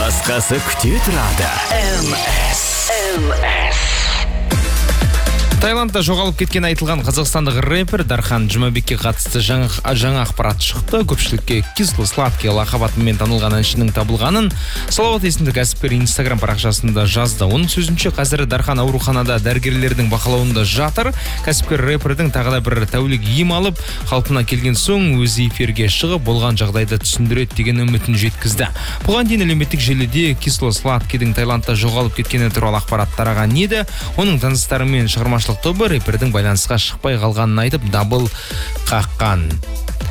басқасы күте тұрады. МС. Таиландта жоғалып кеткен айтылған қазақстандық рэпер Дархан Жұмабекке қатысты жаңа ақпарат шықты. Көпшілікке кисло-сладкий лақап атымен танылған әншінің табылғанын Салауат есімді кәсіпкер Instagram парақшасында жазды. Оның сөзінше, қазір Дархан ауруханада дәрігерлердің бақылауында жатыр. Кәсіпкер рэпердің тағы да бір тәулік ем алып, қалпына келген соң өзі эфирге шығып, болған жағдайды түсіндіреді деген үмітін жеткізді. Бұған дейін әлеуметтік желіде кисло-сладкийдің Таиландта жоғалып кеткені туралы ақпарат тараған еді. Оның таныстары мен шығармашылық тобы рэпердің байланысқа шықпай қалғанын айтып дабыл қаққан.